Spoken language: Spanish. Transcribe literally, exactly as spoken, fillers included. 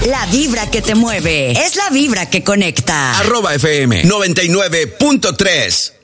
La vibra que te mueve es la vibra que conecta. Arroba F M noventa y nueve punto tres.